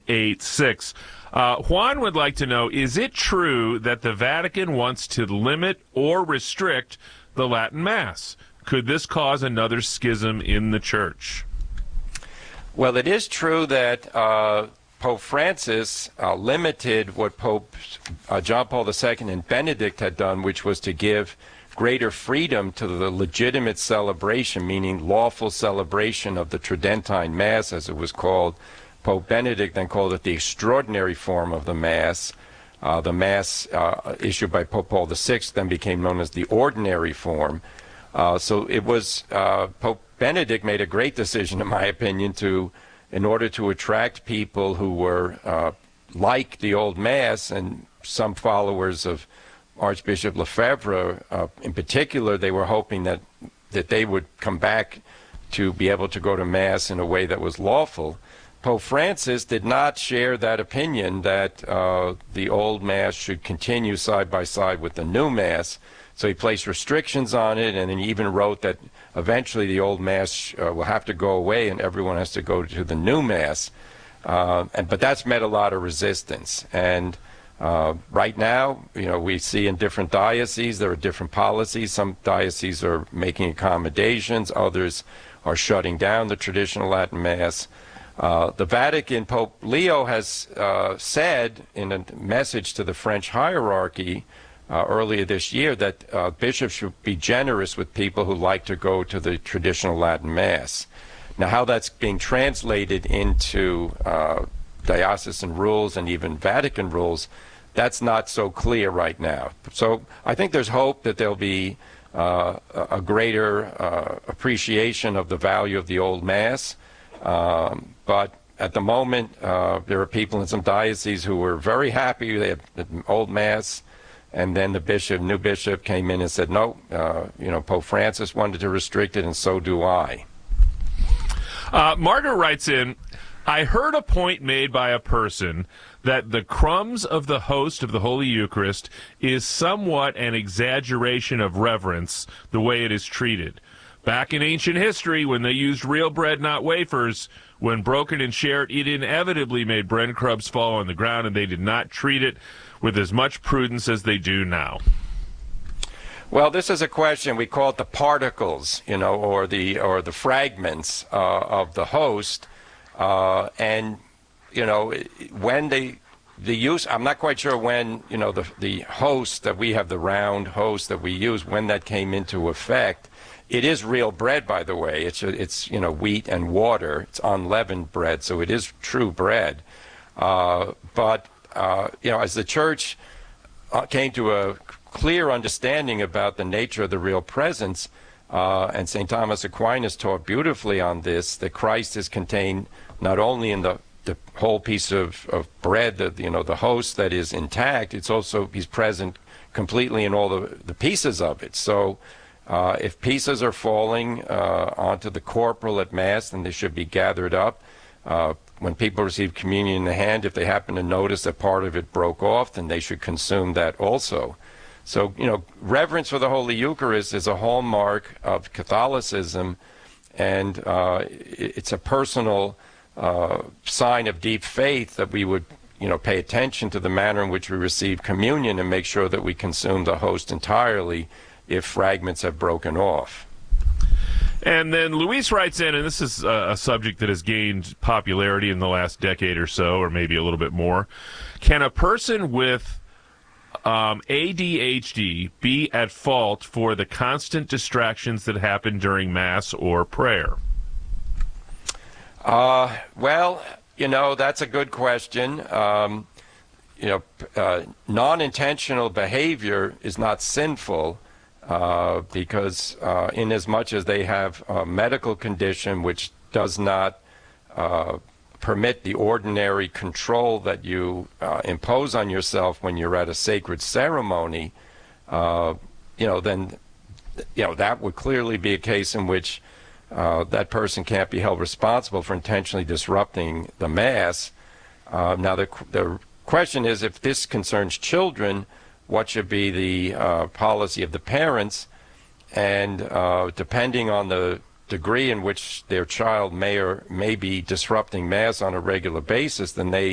888-866. Juan would like to know, is it true that the Vatican wants to limit or restrict the Latin Mass? Could this cause another schism in the Church? Well, it is true that Pope Francis limited what Pope John Paul II and Benedict had done, which was to give greater freedom to the legitimate celebration, meaning lawful celebration of the Tridentine Mass, as it was called. Pope Benedict then called it the extraordinary form of the Mass. The Mass issued by Pope Paul VI then became known as the ordinary form. So it was Pope Benedict made a great decision, in my opinion, in order to attract people who were like the old Mass, and some followers of Archbishop Lefebvre in particular. They were hoping that they would come back to be able to go to Mass in a way that was lawful. Pope Francis did not share that opinion that the old Mass should continue side by side with the new Mass. So he placed restrictions on it, and then he even wrote that eventually the old Mass will have to go away and everyone has to go to the new Mass. But that's met a lot of resistance. And right now, we see in different dioceses there are different policies. Some dioceses are making accommodations. Others are shutting down the traditional Latin Mass. The Vatican, Pope Leo has said in a message to the French hierarchy earlier this year that bishops should be generous with people who like to go to the traditional Latin Mass. Now, how that's being translated into diocesan rules and even Vatican rules, that's not so clear right now. So I think there's hope that there'll be a greater appreciation of the value of the old Mass. But at the moment, there are people in some dioceses who were very happy they had the old Mass, and then the new bishop came in and said, no, Pope Francis wanted to restrict it, and so do I. Margaret writes in, I heard a point made by a person that the crumbs of the host of the Holy Eucharist is somewhat an exaggeration of reverence, the way it is treated. Back in ancient history, when they used real bread, not wafers, when broken and shared, it inevitably made breadcrumbs fall on the ground, and they did not treat it with as much prudence as they do now. Well, this is a question, we call it the particles, or the fragments of the host, and when the use, I'm not quite sure when the host that we have, the round host that we use, when that came into effect. It is real bread, by the way. It's wheat and water. It's unleavened bread, so it is true bread. But as the Church came to a clear understanding about the nature of the real presence, and St. Thomas Aquinas taught beautifully on this, that Christ is contained not only in the whole piece of bread, the host that is intact, it's also, he's present completely in all the pieces of it. So if pieces are falling onto the corporal at Mass, then they should be gathered up. When people receive communion in the hand, if they happen to notice that part of it broke off, then they should consume that also. So, reverence for the Holy Eucharist is a hallmark of Catholicism, and it's a personal sign of deep faith that we would, pay attention to the manner in which we receive communion and make sure that we consume the host entirely if fragments have broken off. And then Luis writes in, and this is a subject that has gained popularity in the last decade or so, or maybe a little bit more. Can a person with ADHD be at fault for the constant distractions that happen during Mass or prayer? Well, that's a good question. Non-intentional behavior is not sinful, because in as much as they have a medical condition which does not permit the ordinary control that you impose on yourself when you're at a sacred ceremony, then that would clearly be a case in which that person can't be held responsible for intentionally disrupting the Mass. Now the question is, if this concerns children, what should be the policy of the parents? And depending on the degree in which their child may or may be disrupting Mass on a regular basis, then they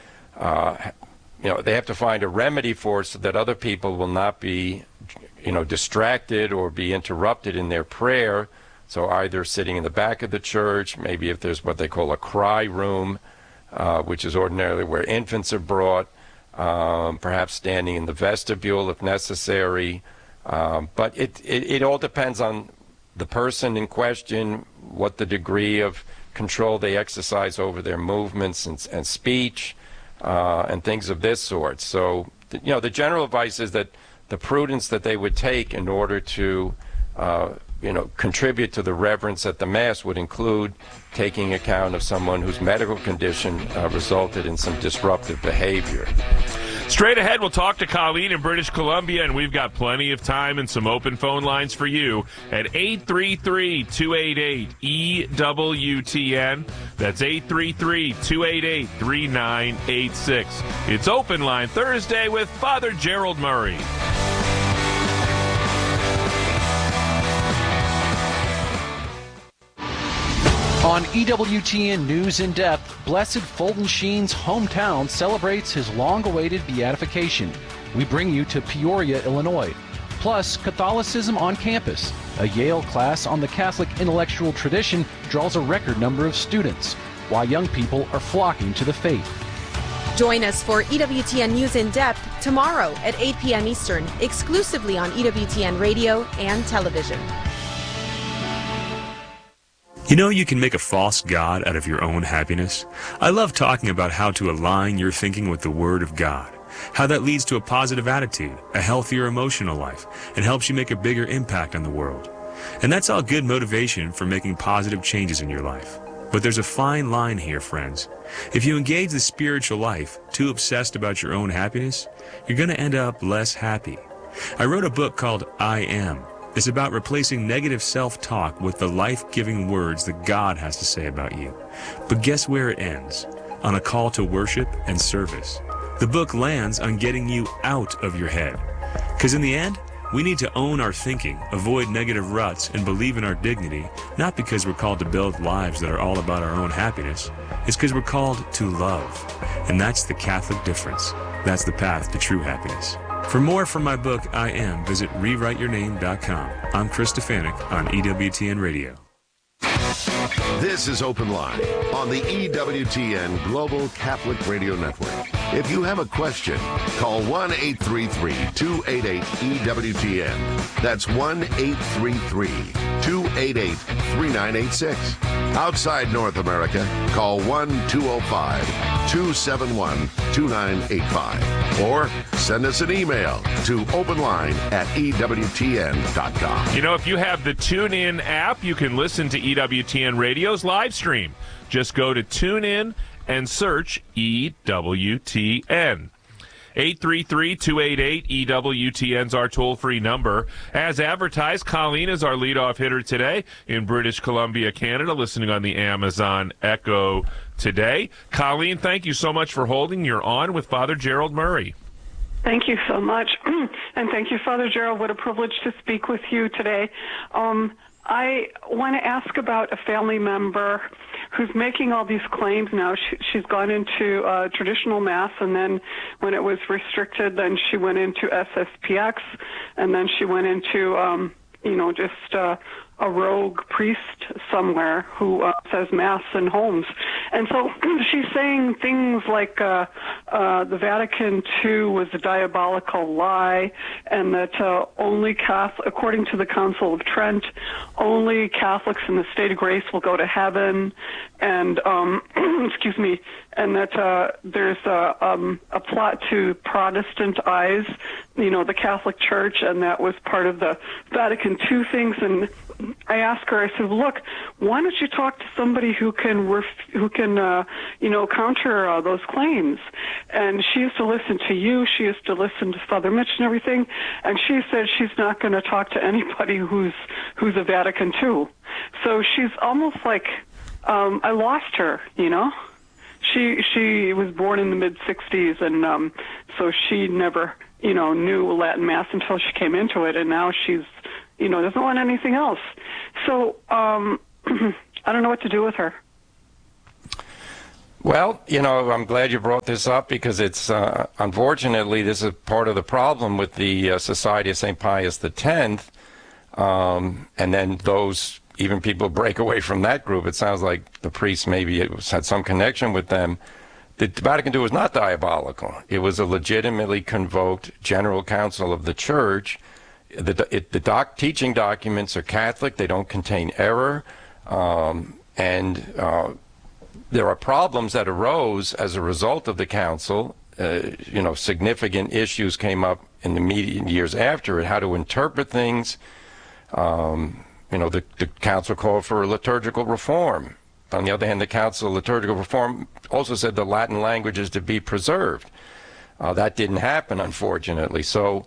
have to find a remedy for it so that other people will not be, distracted or be interrupted in their prayer. So either sitting in the back of the church, maybe if there's what they call a cry room, which is ordinarily where infants are brought, perhaps standing in the vestibule if necessary. But it all depends on the person in question, what the degree of control they exercise over their movements and speech, and things of this sort. So, the general advice is that the prudence that they would take in order to contribute to the reverence at the Mass would include taking account of someone whose medical condition resulted in some disruptive behavior. Straight ahead, we'll talk to Colleen in British Columbia, and we've got plenty of time and some open phone lines for you at 833-288-EWTN. That's 833-288-3986. It's Open Line Thursday with Father Gerald Murray. On EWTN News in Depth, Blessed Fulton Sheen's hometown celebrates his long-awaited beatification. We bring you to Peoria, Illinois. Plus, Catholicism on campus. A Yale class on the Catholic intellectual tradition draws a record number of students, while young people are flocking to the faith. Join us for EWTN News in Depth tomorrow at 8 p.m. Eastern, exclusively on EWTN Radio and television. You know you can make a false god out of your own happiness? I love talking about how to align your thinking with the Word of God, how that leads to a positive attitude, a healthier emotional life, and helps you make a bigger impact on the world. And that's all good motivation for making positive changes in your life. But there's a fine line here, friends. If you engage the spiritual life too obsessed about your own happiness, you're going to end up less happy. I wrote a book called I Am. It's about replacing negative self-talk with the life-giving words that God has to say about you. But guess where it ends? On a call to worship and service. The book lands on getting you out of your head. Because in the end, we need to own our thinking, avoid negative ruts, and believe in our dignity, not because we're called to build lives that are all about our own happiness. It's because we're called to love. And that's the Catholic difference. That's the path to true happiness. For more from my book, I Am, visit rewriteyourname.com. I'm Chris Stefanik on EWTN Radio. This is Open Line on the EWTN Global Catholic Radio Network. If you have a question, call 1-833-288-EWTN. That's 1-833-288-3986. Outside North America, call 1-205-271-2985. Or send us an email to openline@EWTN.com. You know, if you have the TuneIn app, you can listen to EWTN Radio's live stream. Just go to TuneIn and search EWTN. 833-288-EWTN's our toll-free number. As advertised, Colleen is our leadoff hitter today in British Columbia, Canada, listening on the Amazon Echo today. Colleen, thank you so much for holding. You're on with Father Gerald Murray. Thank you so much. And thank you, Father Gerald. What a privilege to speak with you today. I want to ask about a family member who's making all these claims now. She's gone into traditional Mass, and then when it was restricted, then she went into SSPX, and then she went into, just a rogue priest somewhere who says Mass in homes. And so she's saying things like the Vatican II was a diabolical lie, and that only according to the Council of Trent, only Catholics in the state of grace will go to heaven, and excuse me, and that there's a plot to Protestantize, the Catholic Church, and that was part of the Vatican II things. And I asked her, I said, look, why don't you talk to somebody who can counter those claims? And she used to listen to you. She used to listen to Father Mitch and everything. And she said she's not going to talk to anybody who's a Vatican II. So she's almost like, I lost her, She was born in the mid-'60s, and so she never, knew Latin Mass until she came into it, and now she's, doesn't want anything else. So I don't know what to do with her. Well, I'm glad you brought this up because it's, unfortunately, this is part of the problem with the Society of St. Pius X. And then even people break away from that group. It sounds like the priest maybe had some connection with them. The Vatican II was not diabolical. It was a legitimately convoked General Council of the Church. The teaching documents are Catholic. They don't contain error. There are problems that arose as a result of the council. Significant issues came up in the immediate years after it, how to interpret things. The council called for a liturgical reform. On the other hand, the council liturgical reform also said the Latin language is to be preserved. That didn't happen, unfortunately. So,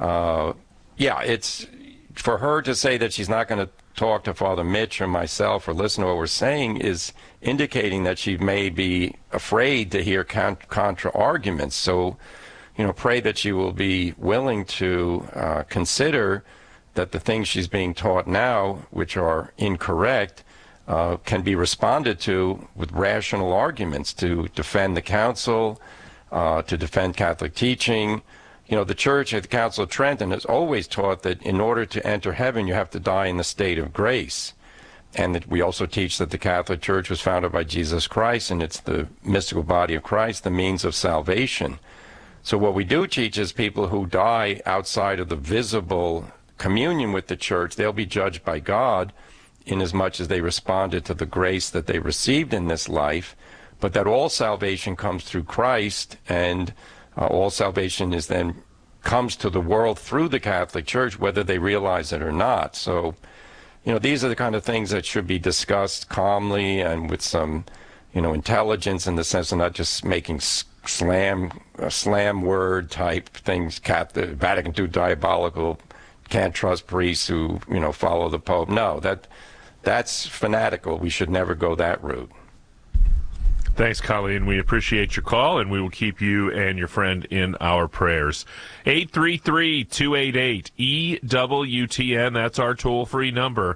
it's for her to say that she's not going to talk to Father Mitch or myself or listen to what we're saying is indicating that she may be afraid to hear contra arguments. So, pray that she will be willing to consider that the things she's being taught now, which are incorrect, can be responded to with rational arguments to defend the council, to defend Catholic teaching. The Church at the Council of Trenton has always taught that in order to enter heaven, you have to die in the state of grace. And that we also teach that the Catholic Church was founded by Jesus Christ, and it's the mystical body of Christ, the means of salvation. So what we do teach is people who die outside of the visible communion with the Church, they'll be judged by God inasmuch as they responded to the grace that they received in this life, but that all salvation comes through Christ, and all salvation is then comes to the world through the Catholic Church, whether they realize it or not. So, these are the kind of things that should be discussed calmly and with some, intelligence, in the sense of not just making slam word type things. The Vatican II diabolical, can't trust priests who follow the Pope. No, that's fanatical. We should never go that route. Thanks, Colleen. We appreciate your call, and we will keep you and your friend in our prayers. 833-288-EWTN. That's our toll-free number.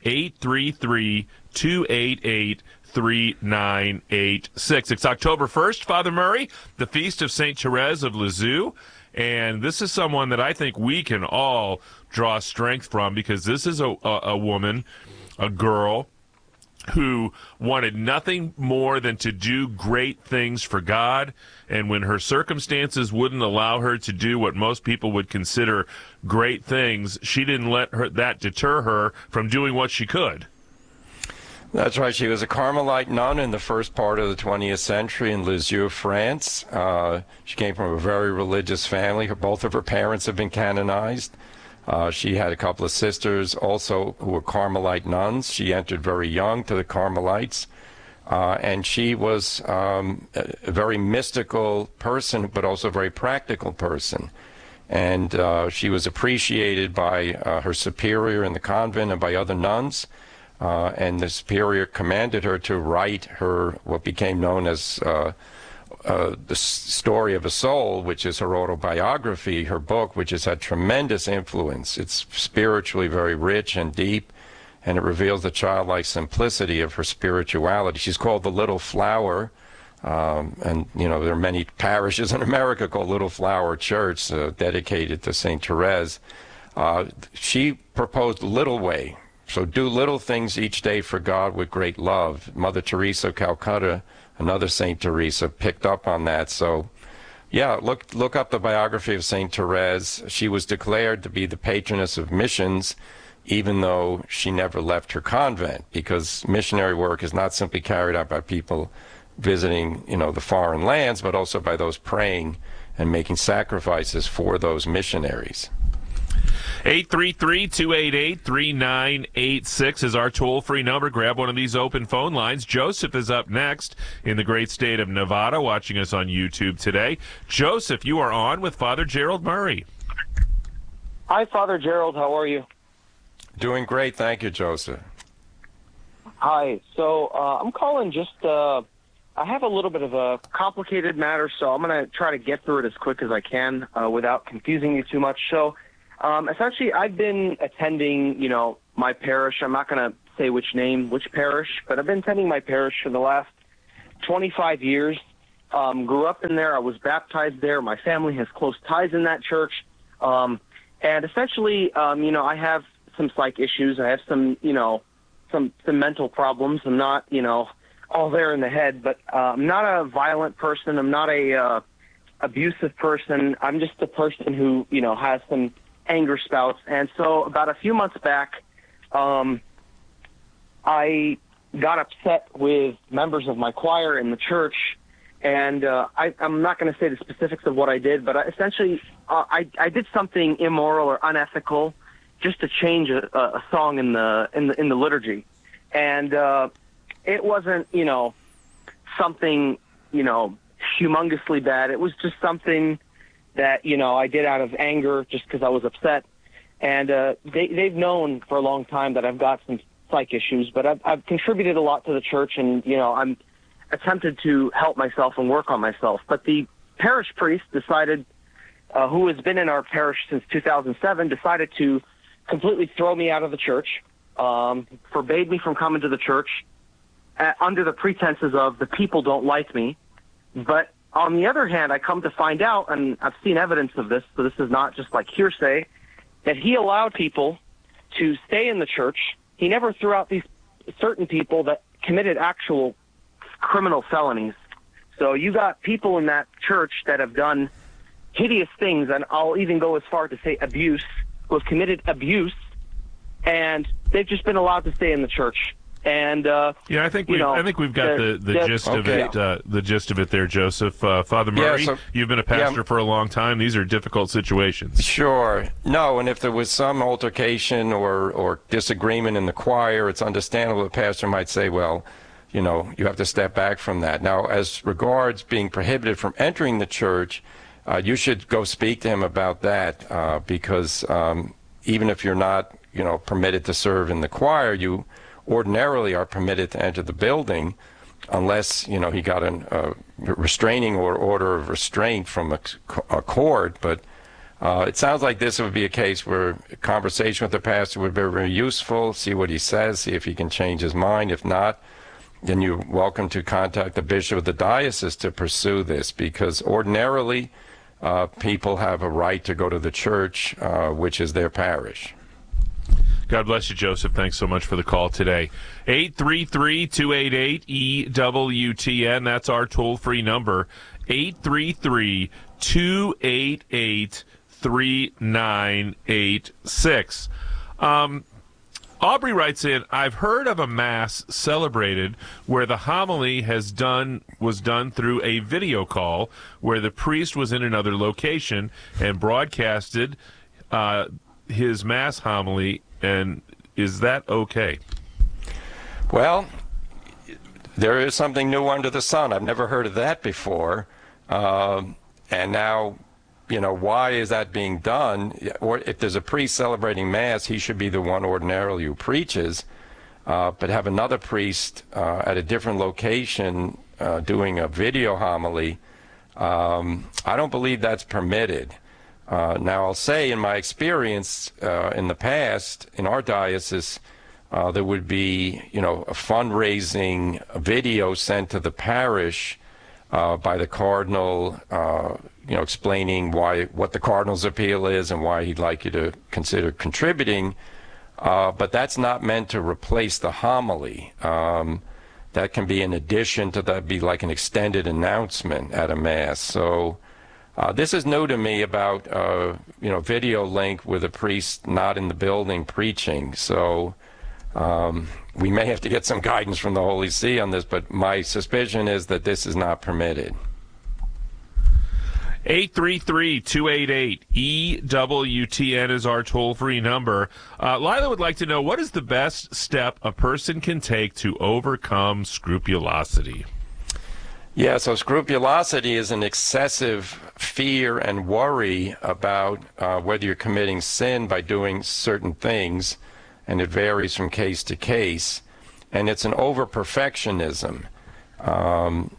833-288-3986. It's October 1st, Father Murray, the Feast of St. Therese of Lisieux. And this is someone that I think we can all draw strength from, because this is a woman, a girl, who wanted nothing more than to do great things for God, and when her circumstances wouldn't allow her to do what most people would consider great things, she didn't let that deter her from doing what she could. That's right. She was a Carmelite nun in the first part of the 20th century in Lisieux, France. She came from a very religious family. Both of her parents have been canonized. She had a couple of sisters also who were Carmelite nuns. She entered very young to the Carmelites. And she was a very mystical person, but also a very practical person. And she was appreciated by her superior in the convent and by other nuns. And the superior commanded her to write her, what became known as The Story of a Soul, which is her autobiography, her book, which has had tremendous influence. It's spiritually very rich and deep, and it reveals the childlike simplicity of her spirituality. She's called the Little Flower, and there are many parishes in America called Little Flower Church dedicated to St. Therese. She proposed little way. So do little things each day for God with great love. Mother Teresa of Calcutta, another St. Teresa, picked up on that. So, yeah, look up the biography of St. Therese. She was declared to be the patroness of missions, even though she never left her convent, because missionary work is not simply carried out by people visiting, the foreign lands, but also by those praying and making sacrifices for those missionaries. 833-288-3986 is our toll-free number. Grab one of these open phone lines. Joseph is up next in the great state of Nevada, watching us on YouTube today. Joseph, you are on with Father Gerald Murray. Hi, Father Gerald. How are you? Doing great. Thank you, Joseph. Hi. So I'm calling just, I have a little bit of a complicated matter, so I'm going to try to get through it as quick as I can without confusing you too much. So essentially, I've been attending, my parish. I'm not going to say which parish, but I've been attending my parish for the last 25 years. Grew up in there. I was baptized there. My family has close ties in that church. And essentially, I have some psych issues. I have some mental problems. I'm not, all there in the head, but I'm not a violent person. I'm not a abusive person. I'm just a person who, has some anger spouts. And so about a few months back, I got upset with members of my choir in the church, and I'm not going to say the specifics of what I did, but essentially I did something immoral or unethical just to change a song in the liturgy, and it wasn't something humongously bad. It was just something that I did out of anger just because I was upset, and they've known for a long time that I've got some psych issues, but I've contributed a lot to the church, and I'm attempted to help myself and work on myself. But the parish priest decided, who has been in our parish since 2007, decided to completely throw me out of the church, forbade me from coming to the church under the pretenses of the people don't like me. But on the other hand, I come to find out, and I've seen evidence of this, so this is not just like hearsay, that he allowed people to stay in the church. He never threw out these certain people that committed actual criminal felonies. So you got people in that church that have done hideous things, and I'll even go as far to say abuse, who have committed abuse, and they've just been allowed to stay in the church. And I think we've got the gist of it. The gist of it there, Joseph. Father Murray, you've been a pastor for a long time. These are difficult situations. Sure. No, and if there was some altercation or disagreement in the choir, it's understandable the pastor might say, well, you have to step back from that. Now, as regards being prohibited from entering the church, you should go speak to him about that, because even if you're not, permitted to serve in the choir, you ordinarily are permitted to enter the building unless, he got a restraining order of restraint from a court. But it sounds like this would be a case where a conversation with the pastor would be very useful, see what he says, see if he can change his mind. If not, then you're welcome to contact the bishop of the diocese to pursue this, because ordinarily people have a right to go to the church, which is their parish. God bless you, Joseph. Thanks so much for the call today. 833-288-EWTN. That's our toll-free number. 833-288-3986. Aubrey writes in, I've heard of a mass celebrated where the homily was done through a video call where the priest was in another location and broadcasted his mass homily. And is that okay? Well, there is something new under the sun. I've never heard of that before. And now, why is that being done? Or if there's a priest celebrating Mass, he should be the one ordinarily who preaches. But have another priest at a different location doing a video homily, I don't believe that's permitted. Now, I'll say in my experience in the past, in our diocese, there would be, a fundraising video sent to the parish by the cardinal, explaining what the cardinal's appeal is and why he'd like you to consider contributing. But that's not meant to replace the homily. That can be in addition to that, be like an extended announcement at a Mass. So this is new to me about, video link with a priest not in the building preaching. So we may have to get some guidance from the Holy See on this, but my suspicion is that this is not permitted. 833-288-EWTN is our toll-free number. Lila would like to know, what is the best step a person can take to overcome scrupulosity? Yeah, so scrupulosity is an excessive fear and worry about whether you're committing sin by doing certain things, and it varies from case to case. And it's an over-perfectionism.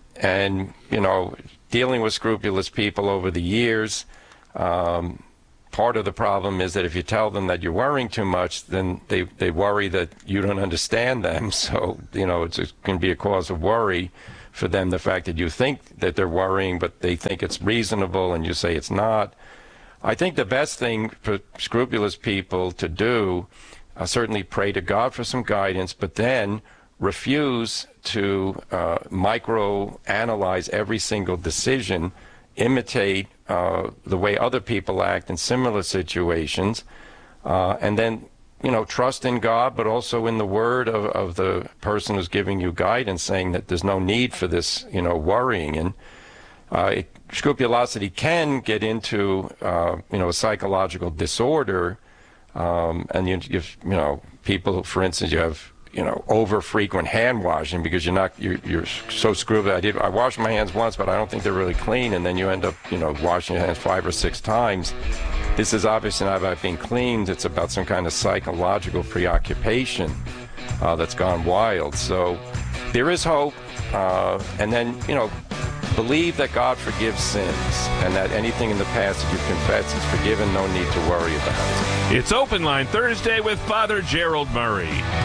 And, dealing with scrupulous people over the years, part part of the problem is that if you tell them that you're worrying too much, then they worry that you don't understand them. So, it's going to be a cause of worry for them, the fact that you think that they're worrying, but they think it's reasonable and you say it's not. I think the best thing for scrupulous people to do, certainly pray to God for some guidance, but then refuse to micro-analyze every single decision, imitate the way other people act in similar situations, and then, trust in God, but also in the word of the person who's giving you guidance, saying that there's no need for this, worrying. And scrupulosity can get into, a psychological disorder, and you people, for instance, you have, over frequent hand washing because you're so scrupulous. I washed my hands once, but I don't think they're really clean, and then you end up, washing your hands 5 or 6 times. This is obviously not about being cleaned. It's about some kind of psychological preoccupation that's gone wild. So there is hope, and then, believe that God forgives sins and that anything in the past that you confess is forgiven, no need to worry about it. It's Open Line Thursday with Father Gerald Murray.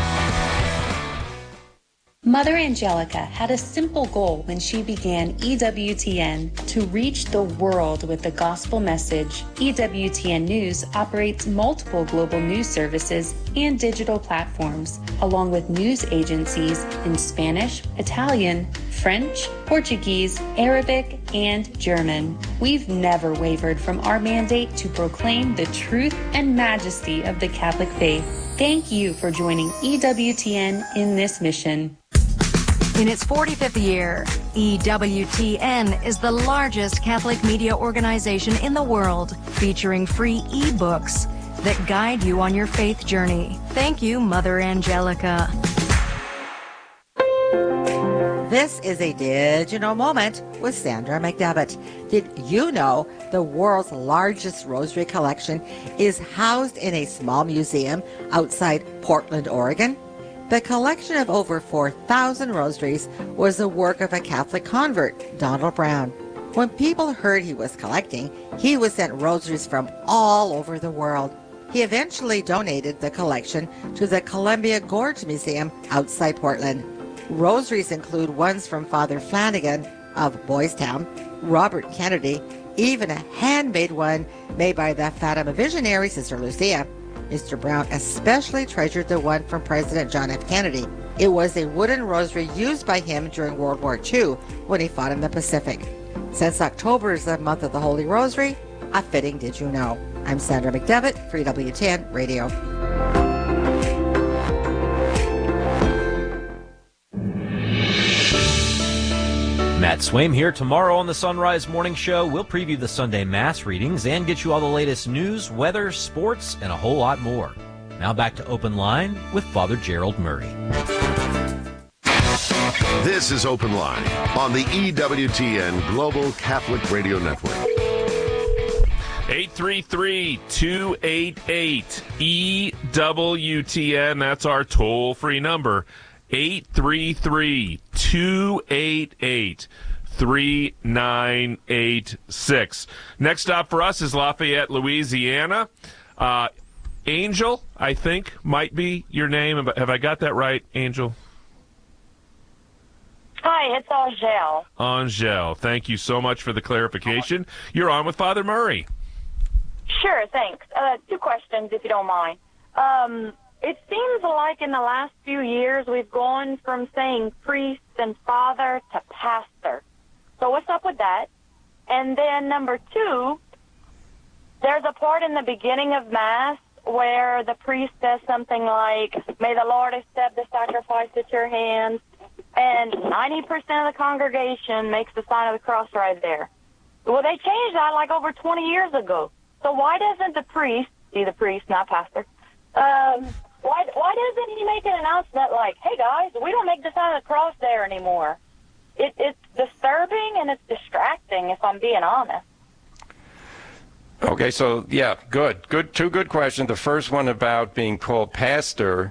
Mother Angelica had a simple goal when she began EWTN: to reach the world with the gospel message. EWTN News operates multiple global news services and digital platforms, along with news agencies in Spanish, Italian, French, Portuguese, Arabic, and German. We've never wavered from our mandate to proclaim the truth and majesty of the Catholic faith. Thank you for joining EWTN in this mission. In its 45th year, EWTN is the largest Catholic media organization in the world, featuring free ebooks that guide you on your faith journey. Thank you, Mother Angelica. This is a Did You Know moment with Sandra McDevitt. Did you know the world's largest rosary collection is housed in a small museum outside Portland, Oregon? The collection of over 4,000 rosaries was the work of a Catholic convert, Donald Brown. When people heard he was collecting, he was sent rosaries from all over the world. He eventually donated the collection to the Columbia Gorge Museum outside Portland. Rosaries include ones from Father Flanagan of Boys Town, Robert Kennedy, even a handmade one made by the Fatima visionary Sister Lucia. Mr. Brown especially treasured the one from President John F. Kennedy. It was a wooden rosary used by him during World War II when he fought in the Pacific. Since October is the month of the Holy Rosary, a fitting Did You Know. I'm Sandra McDevitt for EWTN Radio. Matt Swaim here. Tomorrow on the Sunrise Morning Show, we'll preview the Sunday Mass readings and get you all the latest news, weather, sports, and a whole lot more. Now back to Open Line with Father Gerald Murray. This is Open Line on the EWTN Global Catholic Radio Network. 833-288-EWTN. That's our toll-free number. 833-288-3986. Next stop for us is Lafayette, Louisiana. Angel, I think, might be your name. Have I got that right, Angel? Hi, it's Angel. Angel, thank you so much for the clarification. You're on with Father Murray. Sure, thanks. 2 questions, if you don't mind. It seems like in the last few years we've gone from saying priest and father to pastor. So what's up with that? And then number 2, there's a part in the beginning of Mass where the priest says something like, "May the Lord accept the sacrifice at your hands," and 90% of the congregation makes the sign of the cross right there. Well, they changed that like over 20 years ago. So why doesn't the priest, not pastor, why doesn't he make an announcement like, "Hey guys, we don't make the sign of the cross there anymore"? It's disturbing and it's distracting, if I'm being honest. Okay, so yeah, good. 2 good questions. The first one about being called pastor.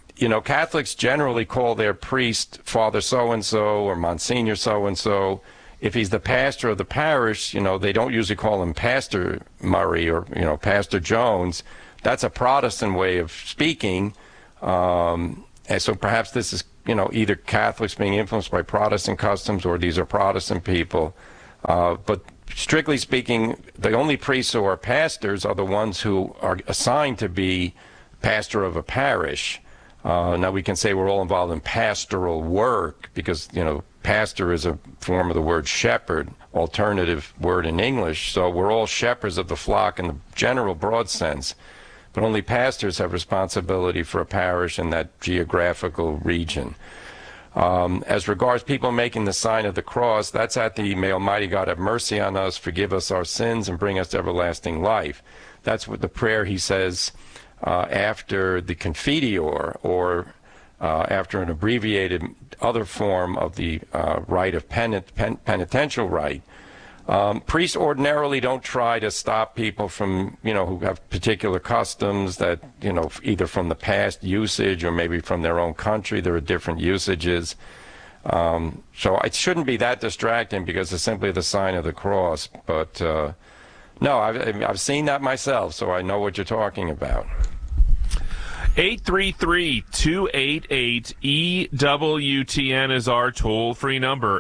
Catholics generally call their priest Father so-and-so or Monsignor so-and-so. if he's the pastor of the parish, they don't usually call him Pastor Murray or, Pastor Jones. That's a Protestant way of speaking. And so perhaps this is, either Catholics being influenced by Protestant customs or these are Protestant people. But strictly speaking, the only priests who are pastors are the ones who are assigned to be pastor of a parish. Now we can say we're all involved in pastoral work because, pastor is a form of the word shepherd, alternative word in English. So we're all shepherds of the flock in the general broad sense. But only pastors have responsibility for a parish in that geographical region. As regards people making the sign of the cross, that's at the "May Almighty God have mercy on us, forgive us our sins, and bring us to everlasting life." That's what the prayer he says after the Confiteor, or after an abbreviated other form of the rite of penitential rite. Priests ordinarily don't try to stop people from, who have particular customs that, either from the past usage or maybe from their own country. There are different usages. So it shouldn't be that distracting because it's simply the sign of the cross. But no, I've seen that myself, so I know what you're talking about. 833-288-EWTN is our toll-free number.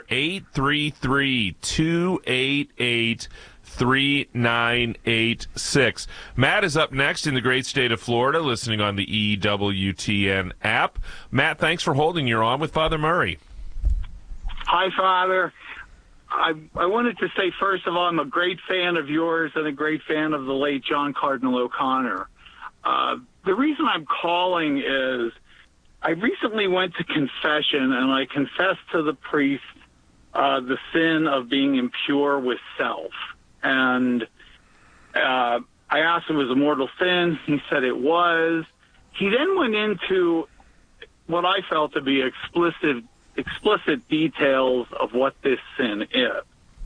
833-288-3986. Matt is up next in the great state of Florida, listening on the EWTN app. Matt, thanks for holding. You're on with Father Murray. Hi, Father. I wanted to say, first of all, I'm a great fan of yours and a great fan of the late John Cardinal O'Connor. The reason I'm calling is I recently went to confession, and I confessed to the priest the sin of being impure with self. And I asked if it was a mortal sin. He said it was. He then went into what I felt to be explicit details of what this sin is.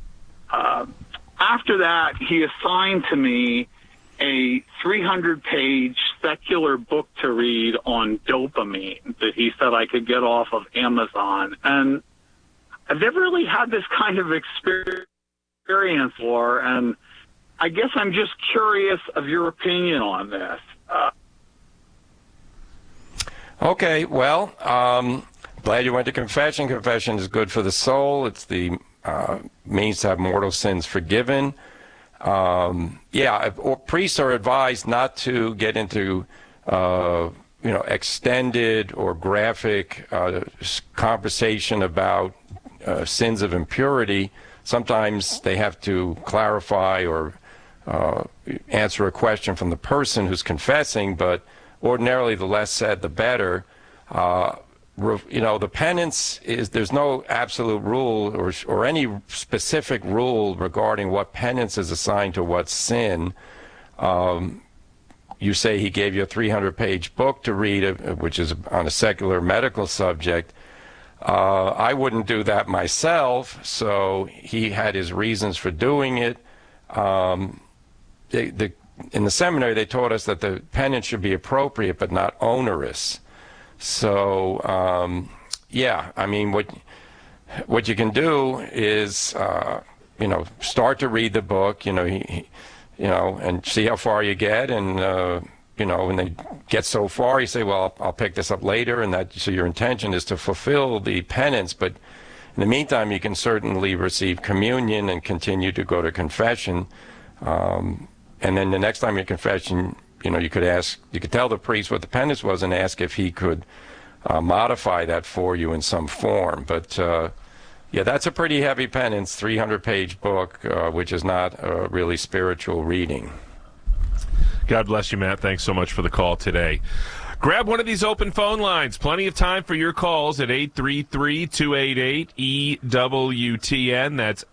After that, he assigned to me a 300-page secular book to read on dopamine that he said I could get off of Amazon. And I've never really had this kind of experience before, and I guess I'm just curious of your opinion on this. Okay, well, glad you went to confession. Confession is good for the soul. It's the means to have mortal sins forgiven. Priests are advised not to get into, extended or graphic conversation about sins of impurity. Sometimes they have to clarify or answer a question from the person who's confessing, but ordinarily the less said, the better. The penance is, there's no absolute rule or any specific rule regarding what penance is assigned to what sin. You say he gave you a 300-page book to read, which is on a secular medical subject. I wouldn't do that myself, so he had his reasons for doing it. In the seminary, they taught us that the penance should be appropriate but not onerous. So, what you can do is, start to read the book, and see how far you get, and when they get so far, you say, well, I'll pick this up later, and so your intention is to fulfill the penance, but in the meantime, you can certainly receive communion and continue to go to confession, and then the next time you confession, you could tell the priest what the penance was and ask if he could modify that for you in some form. But that's a pretty heavy penance, 300-page book, which is not really spiritual reading. God bless you, Matt. Thanks so much for the call today. Grab one of these open phone lines. Plenty of time for your calls at 833-288-EWTN. That's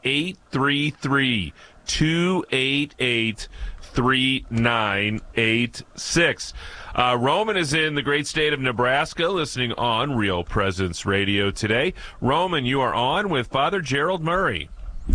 833-288-3986. Roman is in the great state of Nebraska, listening on Real Presence Radio today. Roman, you are on with Father Gerald Murray.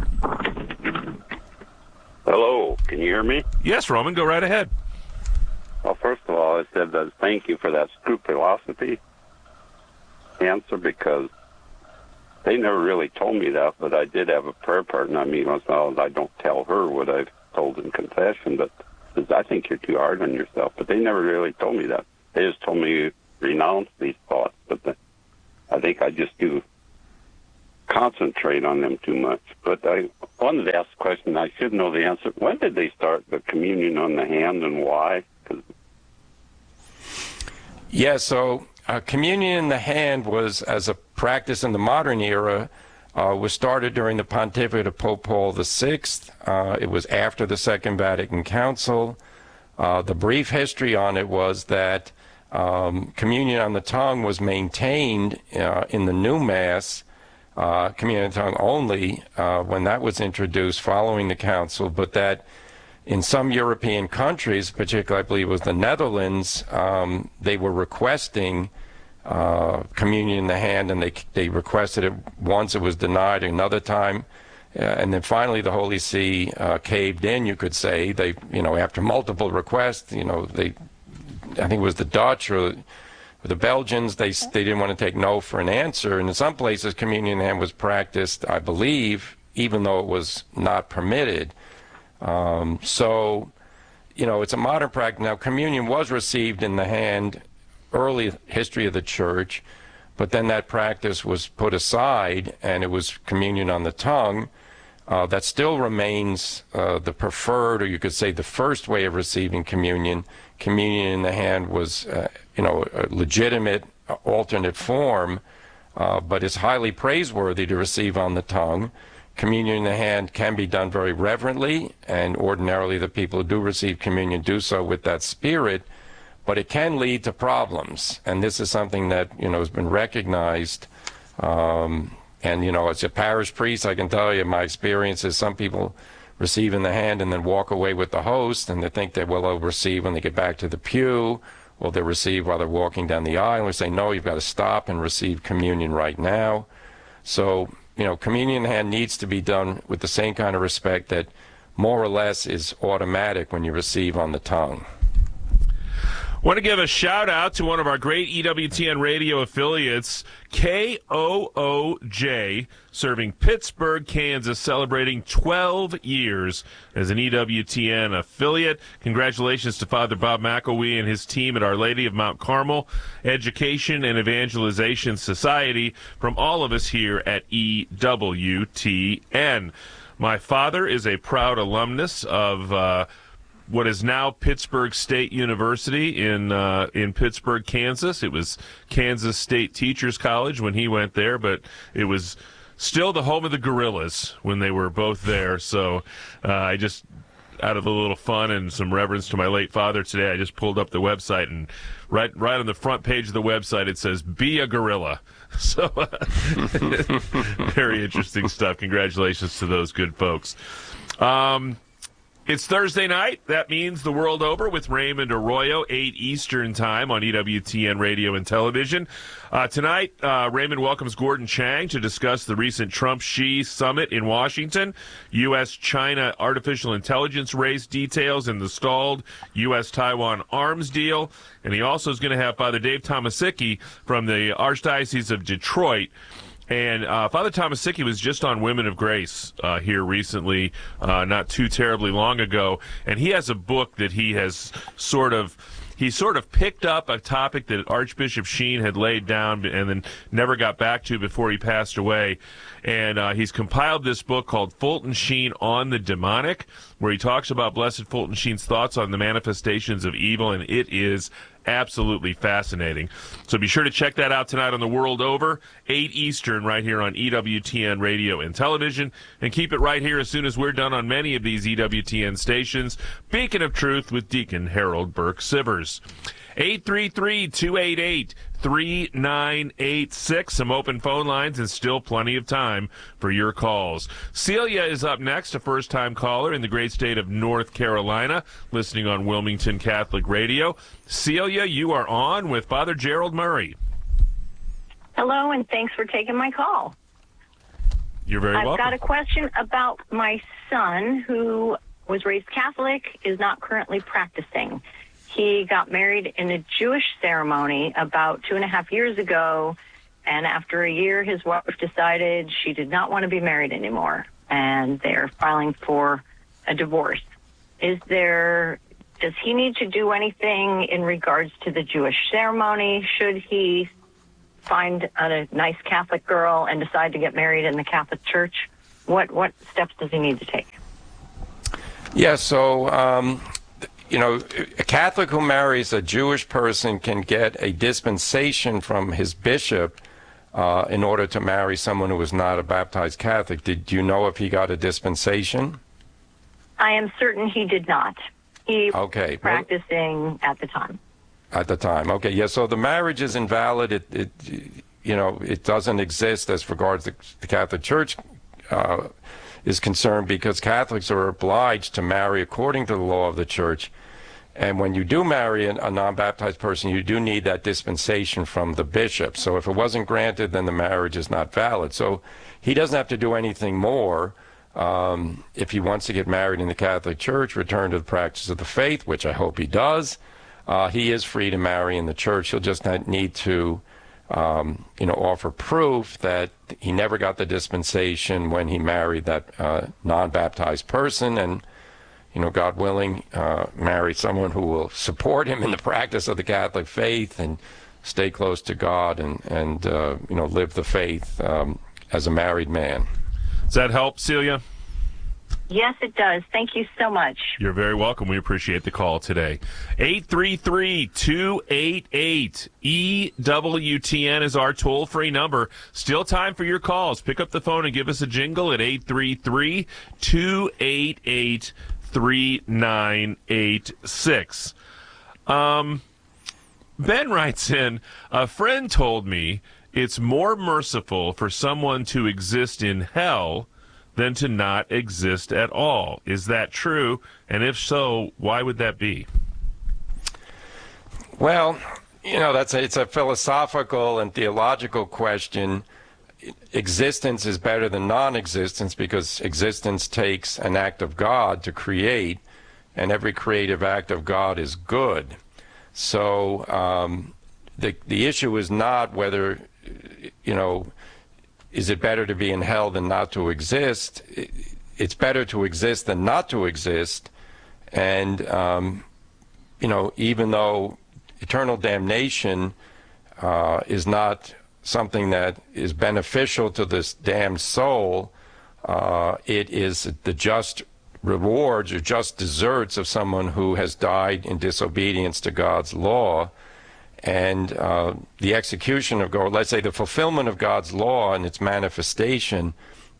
Hello, can you hear me? Yes, Roman, go right ahead. Well, first of all, I said that thank you for that scrupulosity answer, because they never really told me that, but I did have a prayer partner. I mean, I don't tell her what I've told in confession, but because I think you're too hard on yourself. But they never really told me that. They just told me renounce these thoughts. But I think I just do concentrate on them too much. But I wanted to ask a question. I should know the answer. When did they start the communion on the hand and why? Yeah, so communion in the hand was, as a practice in the modern era, was started during the pontificate of Pope Paul VI. It was after the Second Vatican Council. The brief history on it was that communion on the tongue was maintained in the new Mass, communion on the tongue only, when that was introduced following the Council, but that in some European countries, particularly I believe it was the Netherlands, they were requesting communion in the hand, and they requested it once. It was denied another time, and then finally the Holy See caved in, you could say. They, after multiple requests, I think it was the Dutch or the Belgians, they didn't want to take no for an answer, and in some places communion in the hand was practiced, I believe, even though it was not permitted. So, it's a modern practice. Now, communion was received in the hand early history of the church, but then that practice was put aside, and it was communion on the tongue. That still remains the preferred, or you could say the first way of receiving communion. Communion in the hand was, a legitimate alternate form, but it's highly praiseworthy to receive on the tongue. Communion in the hand can be done very reverently, and ordinarily the people who do receive communion do so with that spirit, but it can lead to problems, and this is something that, has been recognized. And, as a parish priest, I can tell you my experience is some people receive in the hand and then walk away with the host, and they think that, they'll receive when they get back to the pew, or they'll receive while they're walking down the aisle. And we say, no, you've got to stop and receive communion right now. So, communion in the hand needs to be done with the same kind of respect that more or less is automatic when you receive on the tongue. Want to give a shout out to one of our great EWTN radio affiliates, KOOJ, serving Pittsburgh, Kansas, celebrating 12 years as an EWTN affiliate. Congratulations to Father Bob McElwee and his team at Our Lady of Mount Carmel Education and Evangelization Society, from all of us here at EWTN. My father is a proud alumnus of what is now Pittsburgh State University in Pittsburgh, Kansas. It was Kansas State Teachers College when he went there, but it was still the home of the Gorillas when they were both there. So I just, out of a little fun and some reverence to my late father today, I just pulled up the website, and right on the front page of the website it says, "Be a Gorilla." So very interesting stuff. Congratulations to those good folks. It's Thursday night. That means the world over with Raymond Arroyo, 8 Eastern time on EWTN Radio and Television. Tonight, Raymond welcomes Gordon Chang to discuss the recent Trump-Xi summit in Washington, U.S.-China artificial intelligence race details, and the stalled U.S.-Taiwan arms deal. And he also is going to have Father Dave Tomasicki from the Archdiocese of Detroit. And Father Tomasicki was just on Women of Grace here recently, not too terribly long ago, and he has a book that he has sort of picked up a topic that Archbishop Sheen had laid down and then never got back to before he passed away. And he's compiled this book called Fulton Sheen on the Demonic, where he talks about Blessed Fulton Sheen's thoughts on the manifestations of evil, and it is absolutely fascinating. So be sure to check that out tonight on The World Over, 8 Eastern, right here on EWTN Radio and Television. And keep it right here as soon as we're done on many of these EWTN stations. Beacon of Truth with Deacon Harold Burke Sivers. 833-288-3986. Some open phone lines and still plenty of time for your calls. Celia is up next, a first-time caller in the great state of North Carolina, listening on Wilmington Catholic Radio. Celia, you are on with Father Gerald Murray. Hello, and thanks for taking my call. You're very welcome. I've got a question about my son, who was raised Catholic, is not currently practicing. He got married in a Jewish ceremony about 2.5 years ago, And after a year, his wife decided she did not want to be married anymore, and they're filing for a divorce. Does he need to do anything in regards to the Jewish ceremony? Should he find a nice Catholic girl and decide to get married in the Catholic Church? What steps does he need to take? Yeah, so, a Catholic who marries a Jewish person can get a dispensation from his bishop in order to marry someone who is not a baptized Catholic. Did you know if he got a dispensation? I am certain he did not. He was practicing at the time. At the time, okay, yeah. So the marriage is invalid. It doesn't exist as regards the Catholic Church is concerned, because Catholics are obliged to marry according to the law of the Church. And when you do marry a non-baptized person, you do need that dispensation from the bishop. So if it wasn't granted, then the marriage is not valid. So he doesn't have to do anything more. If he wants to get married in the Catholic Church, return to the practice of the faith, which I hope he does, he is free to marry in the church. He'll just need to, offer proof that he never got the dispensation when he married that non-baptized person, and, God willing, marry someone who will support him in the practice of the Catholic faith and stay close to God and live the faith as a married man. Does that help, Celia? Yes, it does. Thank you so much. You're very welcome. We appreciate the call today. 833-288-EWTN is our toll-free number. Still time for your calls. Pick up the phone and give us a jingle at 833-288-3986. Ben writes in, a friend told me it's more merciful for someone to exist in hell than to not exist at all. Is that true? And if so, why would that be? Well, it's a philosophical and theological question. Existence is better than non-existence because existence takes an act of God to create, and every creative act of God is good. So the issue is not whether, is it better to be in hell than not to exist? It's better to exist than not to exist. And, even though eternal damnation is not something that is beneficial to this damned soul, it is the just rewards or just deserts of someone who has died in disobedience to God's law. And the execution of God, let's say the fulfillment of God's law and its manifestation,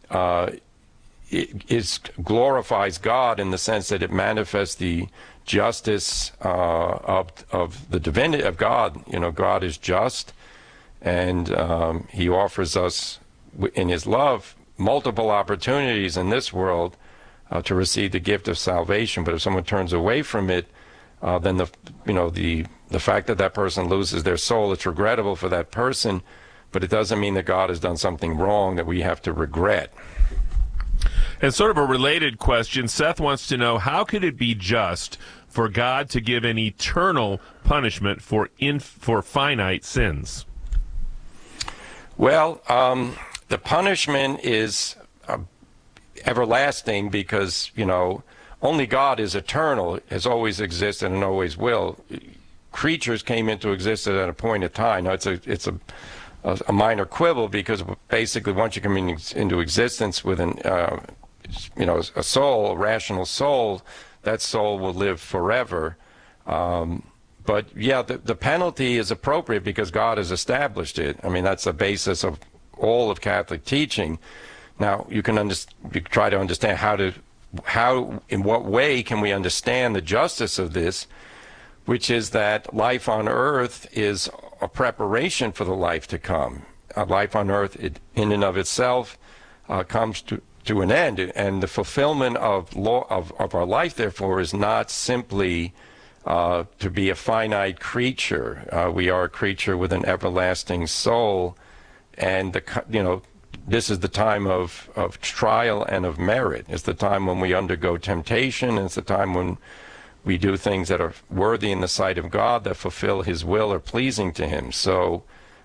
it glorifies God in the sense that it manifests the justice of the divinity of God. God is just, and he offers us in his love multiple opportunities in this world to receive the gift of salvation. But if someone turns away from it, then the fact that that person loses their soul, it's regrettable for that person, but it doesn't mean that God has done something wrong that we have to regret. And sort of a related question, Seth wants to know, how could it be just for God to give an eternal punishment for finite sins? Well, the punishment is everlasting because, only God is eternal, has always existed and always will. Creatures came into existence at a point of time. Now, it's a minor quibble because basically once you come into existence with a soul, a rational soul, that soul will live forever. But yeah, the penalty is appropriate because God has established it. I mean, that's the basis of all of Catholic teaching. Now, you can try to understand in what way can we understand the justice of this, which is that life on earth is a preparation for the life to come. Life on earth, in and of itself, comes to an end, and the fulfillment of our life, therefore, is not simply to be a finite creature. We are a creature with an everlasting soul, and this is the time of trial and of merit. It's the time when we undergo temptation, and it's the time when we do things that are worthy in the sight of God, that fulfill his will or pleasing to him. So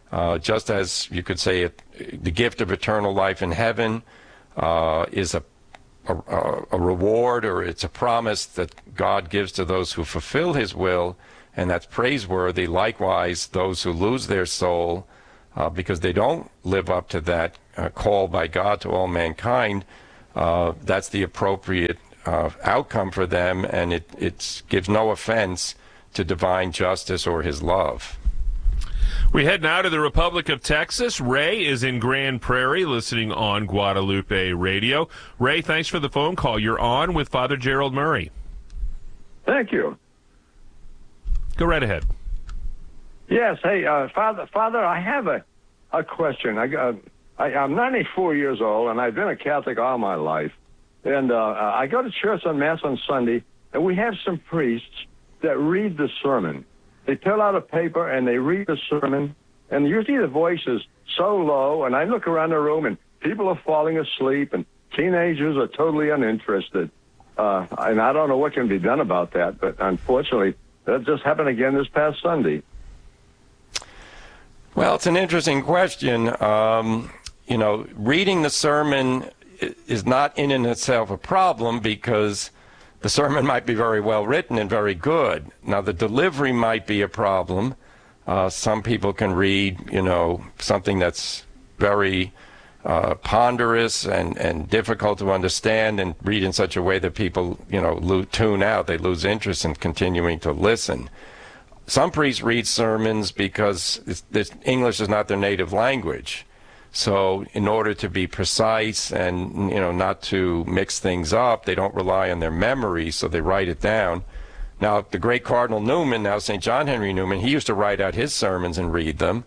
just as you could say the gift of eternal life in heaven is a reward, or it's a promise that God gives to those who fulfill his will, and that's praiseworthy. Likewise, those who lose their soul because they don't live up to that call by God to all mankind, that's the appropriate outcome for them, and it gives no offense to divine justice or his love. We head now to the Republic of Texas. Ray is in Grand Prairie listening on Guadalupe Radio. Ray, thanks for the phone call. You're on with Father Gerald Murray. Thank you. Go right ahead. Yes. Hey, Father, I have a question. I'm 94 years old, and I've been a Catholic all my life. And I go to church on Mass on Sunday, and we have some priests that read the sermon. They fill out a paper, and they read the sermon, and usually the voice is so low, and I look around the room, and people are falling asleep, and teenagers are totally uninterested. And I don't know what can be done about that, but unfortunately, that just happened again this past Sunday. Well, it's an interesting question. Reading the sermon is not in and itself a problem, because the sermon might be very well written and very good. Now, the delivery might be a problem. Some people can read, something that's very ponderous and difficult to understand, and read in such a way that people, tune out. They lose interest in continuing to listen. Some priests read sermons because English is not their native language. So in order to be precise and, not to mix things up, they don't rely on their memory, so they write it down. Now, the great Cardinal Newman, now St. John Henry Newman, he used to write out his sermons and read them.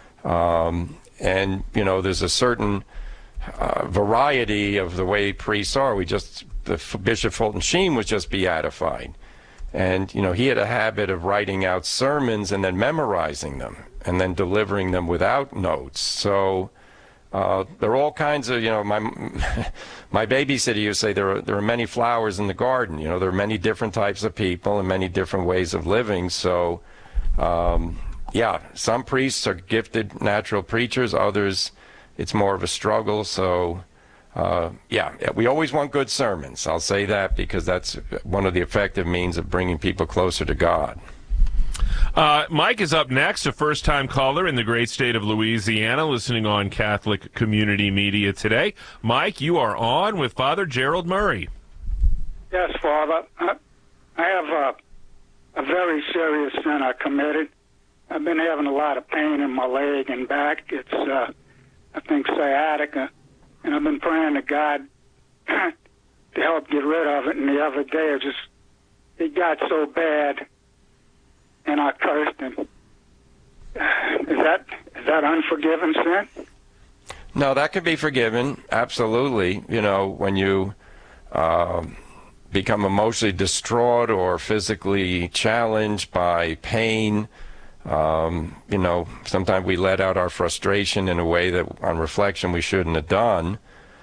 There's a certain variety of the way priests are. Bishop Fulton Sheen was just beatified. And, he had a habit of writing out sermons and then memorizing them and then delivering them without notes. So there are all kinds of, my babysitter used to say there are many flowers in the garden. There are many different types of people and many different ways of living. So, some priests are gifted natural preachers. Others, it's more of a struggle. So, we always want good sermons. I'll say that, because that's one of the effective means of bringing people closer to God. Mike is up next, a first-time caller in the great state of Louisiana, listening on Catholic Community Media today. Mike, you are on with Father Gerald Murray. Yes, Father. I have a very serious sin I committed. I've been having a lot of pain in my leg and back. It's, I think, sciatica. And I've been praying to God to help get rid of it. And the other day, it got so bad, and I cursed him. Is that unforgiven sin? No, that can be forgiven, absolutely. When you become emotionally distraught or physically challenged by pain, sometimes we let out our frustration in a way that, on reflection, we shouldn't have done.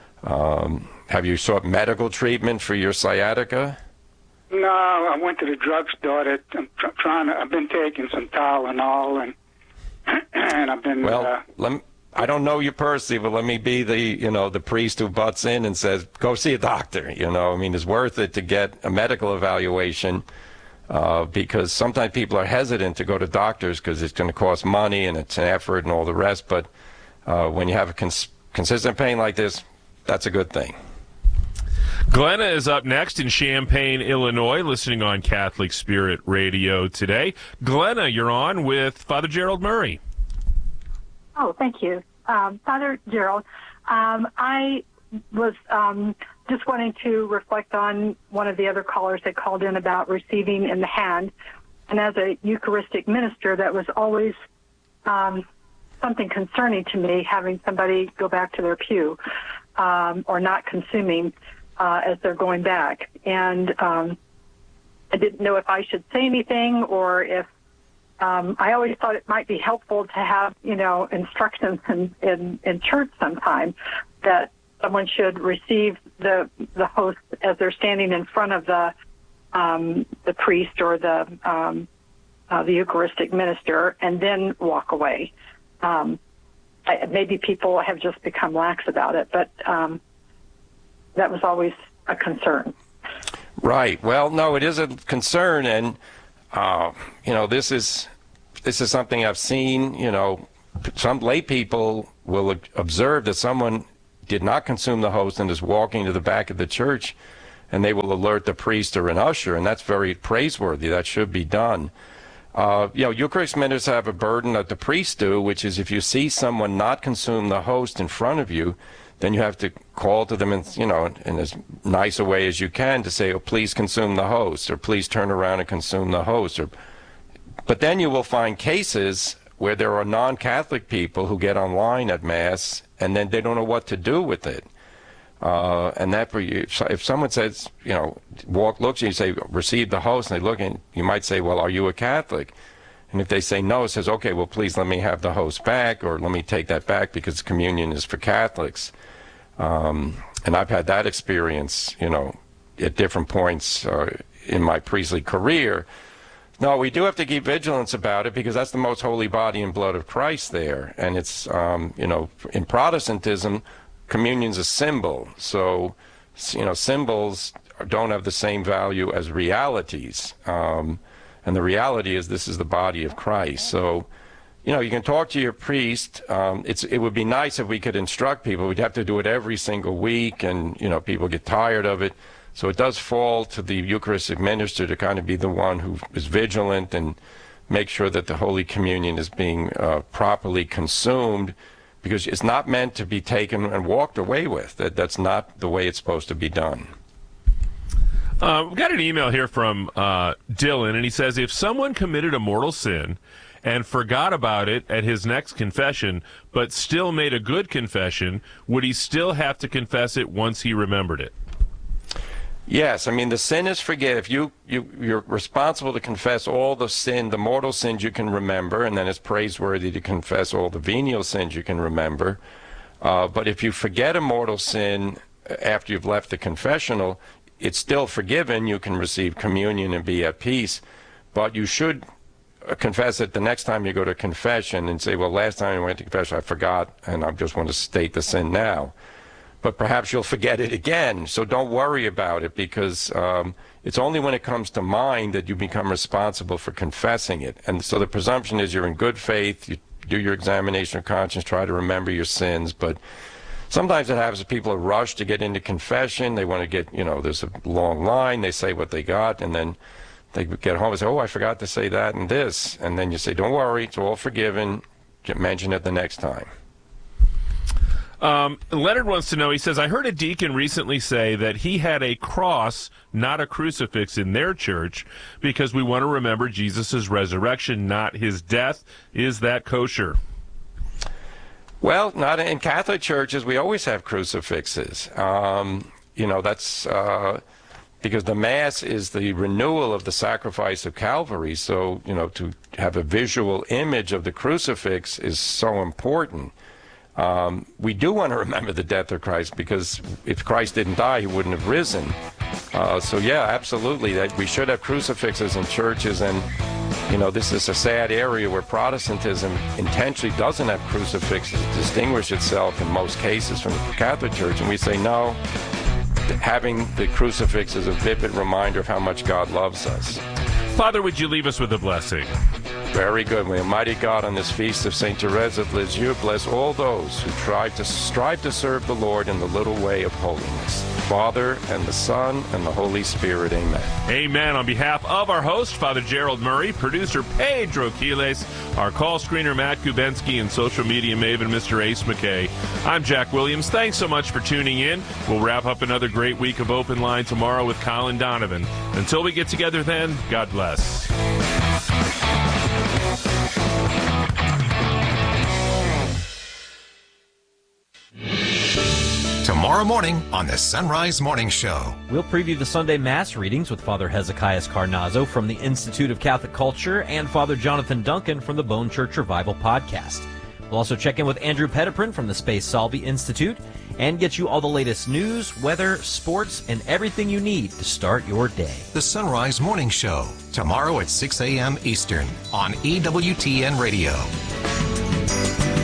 Have you sought medical treatment for your sciatica? No, I went to the drugstore. I've been taking some Tylenol, and I've been. Well, I don't know you personally, but let me be the priest who butts in and says, "Go see a doctor." It's worth it to get a medical evaluation, because sometimes people are hesitant to go to doctors because it's going to cost money and it's an effort and all the rest. But when you have a consistent pain like this, that's a good thing. Glenna is up next in Champaign, Illinois, listening on Catholic Spirit Radio today. Glenna, you're on with Father Gerald Murray. Oh, thank you. Father Gerald, I was just wanting to reflect on one of the other callers that called in about receiving in the hand. And as a Eucharistic minister, that was always something concerning to me, having somebody go back to their pew or not consuming as they're going back. And I didn't know if I should say anything, or if I always thought it might be helpful to have, instructions in church sometime that someone should receive the host as they're standing in front of the priest or the Eucharistic minister, and then walk away. maybe people have just become lax about it, but that was always a concern. Right. Well, no, it is a concern, and this is something I've seen. Some lay people will observe that someone did not consume the host and is walking to the back of the church, and they will alert the priest or an usher, and that's very praiseworthy. That should be done. Eucharist ministers have a burden that the priests do, which is if you see someone not consume the host in front of you, then you have to call to them in as nice a way as you can to say, oh, please consume the host, or please turn around and consume the host. But then you will find cases where there are non-Catholic people who get online at Mass, and then they don't know what to do with it. And that, if someone says, looks and you say, receive the host, and they look, and you might say, well, are you a Catholic? And if they say no, it says, okay, well, please let me have the host back, or let me take that back because communion is for Catholics. And I've had that experience, at different points in my priestly career. No, we do have to keep vigilance about it because that's the most holy body and blood of Christ there. And it's, in Protestantism, communion's a symbol. So, symbols don't have the same value as realities. And the reality is this is the body of Christ. So, you can talk to your priest. It would be nice if we could instruct people. We'd have to do it every single week, and, people get tired of it. So it does fall to the Eucharistic minister to kind of be the one who is vigilant and make sure that the Holy Communion is being properly consumed, because it's not meant to be taken and walked away with. That's not the way it's supposed to be done. We've got an email here from Dylan, and he says, if someone committed a mortal sin and forgot about it at his next confession, but still made a good confession, would he still have to confess it once he remembered it? Yes, the sin is forgiven. You're responsible to confess all the mortal sins you can remember, and then it's praiseworthy to confess all the venial sins you can remember. But if you forget a mortal sin after you've left the confessional, it's still forgiven. You can receive communion and be at peace. But you should confess it the next time you go to confession and say, well, last time I went to confession, I forgot, and I just want to state the sin now. But perhaps you'll forget it again, so don't worry about it, because it's only when it comes to mind that you become responsible for confessing it. And so the presumption is you're in good faith, you do your examination of conscience, try to remember your sins, but sometimes it happens that people are rushed to get into confession. They want to get, there's a long line, they say what they got, and then they get home and say, oh, I forgot to say that and this. And then you say, don't worry, it's all forgiven, mention it the next time. Leonard wants to know, he says, I heard a deacon recently say that he had a cross, not a crucifix, in their church because we want to remember Jesus' resurrection, not his death. Is that kosher? Well, not in Catholic churches. We always have crucifixes. That's because the Mass is the renewal of the sacrifice of Calvary. So, to have a visual image of the crucifix is so important. We do want to remember the death of Christ, because if Christ didn't die, he wouldn't have risen. So yeah, absolutely, that we should have crucifixes in churches. And this is a sad area where Protestantism intentionally doesn't have crucifixes to distinguish itself in most cases from the Catholic Church. And we say no, having the crucifix is a vivid reminder of how much God loves us. Father, would you leave us with a blessing? Very good. May Almighty God, on this feast of St. Therese of Lisieux, bless all those who strive to serve the Lord in the little way of holiness. Father, and the Son, and the Holy Spirit. Amen. Amen. On behalf of our host, Father Gerald Murray, producer Pedro Quiles, our call screener Matt Gubensky, and social media maven Mr. Ace McKay, I'm Jack Williams. Thanks so much for tuning in. We'll wrap up another great week of Open Line tomorrow with Colin Donovan. Until we get together then, God bless. Tomorrow morning on the Sunrise Morning Show, we'll preview the Sunday Mass readings with Father Hezekiah Carnazzo from the Institute of Catholic Culture and Father Jonathan Duncan from the Bone Church Revival podcast. We'll also check in with Andrew Petiprin from the Space Salvi Institute and get you all the latest news, weather, sports, and everything you need to start your day. The Sunrise Morning Show, tomorrow at 6 a.m. Eastern on EWTN Radio.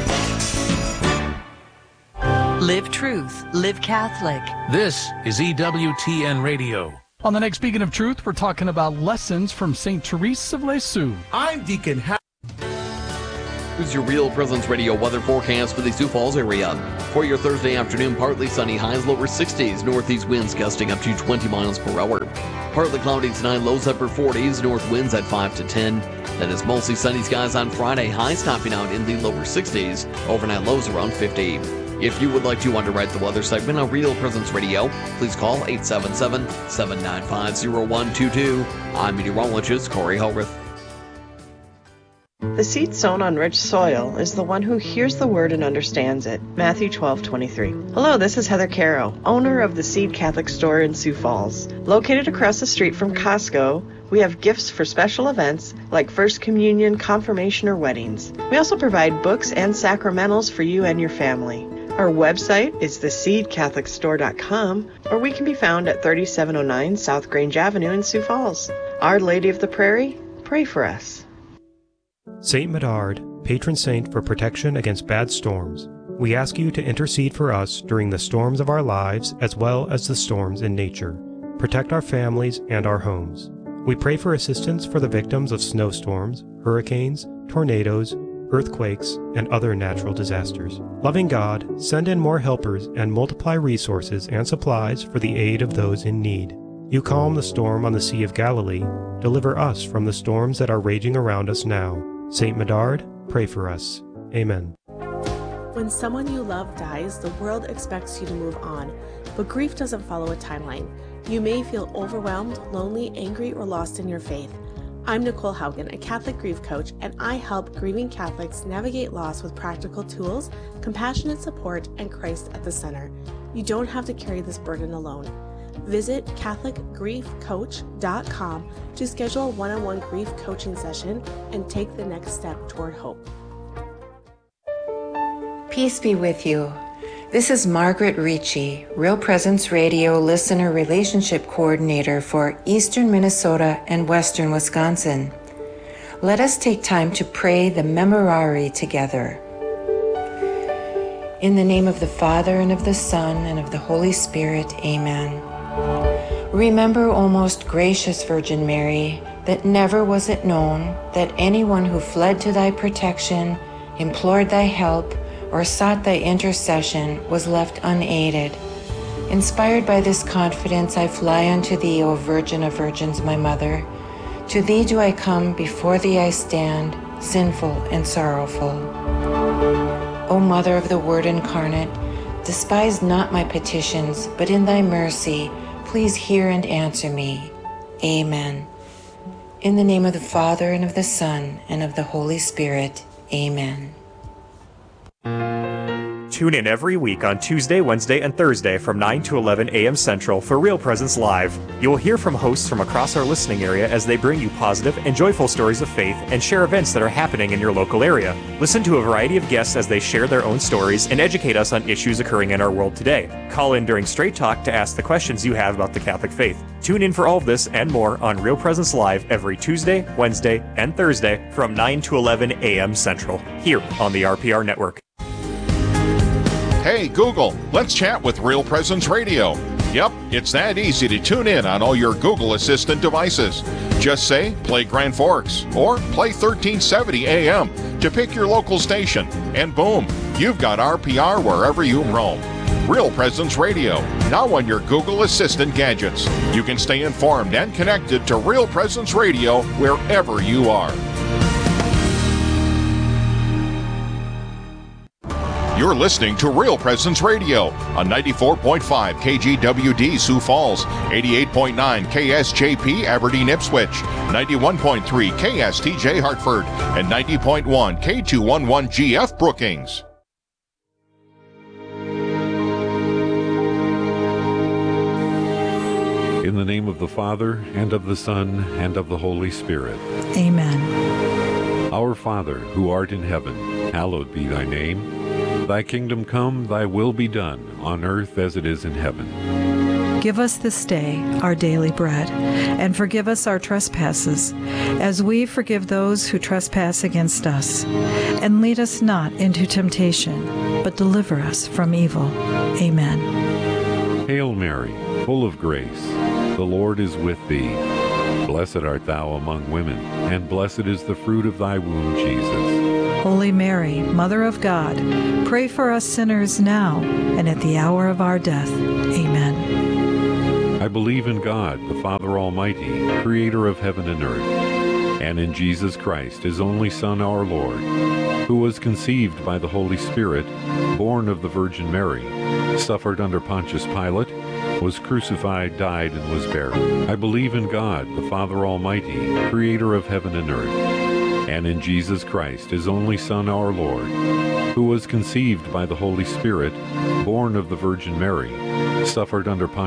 Live truth. Live Catholic. This is EWTN Radio. On the next Beacon of Truth, we're talking about lessons from St. Therese of Lisieux. I'm Deacon Here's your Real Presence Radio weather forecast for the Sioux Falls area. For your Thursday afternoon, partly sunny, highs lower 60s, northeast winds gusting up to 20 miles per hour. Partly cloudy tonight, lows upper 40s, north winds at 5 to 10. Then it's mostly sunny skies on Friday, highs topping out in the lower 60s, overnight lows around 50. If you would like to underwrite the weather segment on Real Presence Radio, please call 877-795-0122. I'm meteorologist Corey Hellrith. The seed sown on rich soil is the one who hears the word and understands it. Matthew 12:23. Hello, this is Heather Caro, owner of the Seed Catholic Store in Sioux Falls. Located across the street from Costco, we have gifts for special events like First Communion, confirmation, or weddings. We also provide books and sacramentals for you and your family. Our website is theseedcatholicstore.com, or we can be found at 3709 South Grange Avenue in Sioux Falls. Our Lady of the Prairie, pray for us. Saint Medard, patron saint for protection against bad storms. We ask you to intercede for us during the storms of our lives as well as the storms in nature. Protect our families and our homes. We pray for assistance for the victims of snowstorms, hurricanes, tornadoes, earthquakes, and other natural disasters. Loving God, send in more helpers and multiply resources and supplies for the aid of those in need. You calm the storm on the Sea of Galilee. Deliver us from the storms that are raging around us now. Saint Medard, pray for us. Amen. When someone you love dies, the world expects you to move on, but grief doesn't follow a timeline. You may feel overwhelmed, lonely, angry, or lost in your faith. I'm Nicole Haugen, a Catholic grief coach, and I help grieving Catholics navigate loss with practical tools, compassionate support, and Christ at the center. You don't have to carry this burden alone. Visit CatholicGriefCoach.com to schedule a one-on-one grief coaching session and take the next step toward hope. Peace be with you. This is Margaret Ricci, Real Presence Radio Listener Relationship Coordinator for Eastern Minnesota and Western Wisconsin. Let us take time to pray the Memorare together. In the name of the Father, and of the Son, and of the Holy Spirit, amen. Remember, O most gracious Virgin Mary, that never was it known that anyone who fled to thy protection, implored thy help, or sought thy intercession was left unaided. Inspired by this confidence, I fly unto thee, O Virgin of Virgins, my Mother. To thee do I come, before thee I stand, sinful and sorrowful. O Mother of the Word incarnate, despise not my petitions, but in thy mercy, please hear and answer me. Amen. In the name of the Father, and of the Son, and of the Holy Spirit. Amen. Tune in every week on Tuesday, Wednesday, and Thursday from 9 to 11 a.m. Central for Real Presence Live. You will hear from hosts from across our listening area as they bring you positive and joyful stories of faith and share events that are happening in your local area. Listen to a variety of guests as they share their own stories and educate us on issues occurring in our world today. Call in during Straight Talk to ask the questions you have about the Catholic faith. Tune in for all of this and more on Real Presence Live every Tuesday, Wednesday, and Thursday from 9 to 11 a.m. Central, here on the RPR Network. Hey Google, let's chat with Real Presence Radio. Yep, it's that easy to tune in on all your Google Assistant devices. Just say, play Grand Forks, or play 1370 AM to pick your local station, and boom, you've got RPR wherever you roam. Real Presence Radio, now on your Google Assistant gadgets. You can stay informed and connected to Real Presence Radio wherever you are. You're listening to Real Presence Radio on 94.5 KGWD Sioux Falls, 88.9 KSJP Aberdeen Ipswich, 91.3 KSTJ Hartford, and 90.1 K211GF Brookings. In the name of the Father, and of the Son, and of the Holy Spirit. Amen. Our Father, who art in heaven, hallowed be thy name. Thy kingdom come, thy will be done, on earth as it is in heaven. Give us this day our daily bread, and forgive us our trespasses, as we forgive those who trespass against us. And lead us not into temptation, but but deliver us from evil. Amen. Hail Mary, full of grace, the Lord is with thee. Blessed art thou among women, and blessed is the fruit of thy womb, Jesus. Holy Mary, Mother of God, pray for us sinners now and at the hour of our death. Amen. I believe in God, the Father Almighty, creator of heaven and earth, and in Jesus Christ, his only Son, our Lord, who was conceived by the Holy Spirit, born of the Virgin Mary, suffered under Pontius Pilate, was crucified, died, and was buried. I believe in God, the Father Almighty, creator of heaven and earth, and in Jesus Christ, his only Son, our Lord, who was conceived by the Holy Spirit, born of the Virgin Mary, suffered under Pontius